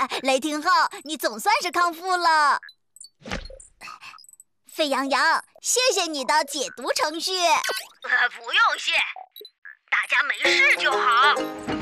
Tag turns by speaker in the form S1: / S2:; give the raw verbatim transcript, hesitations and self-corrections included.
S1: 雷霆号，你总算是康复了。沸羊羊，谢谢你的解毒程序。
S2: 呃，不用谢，大家没事就好。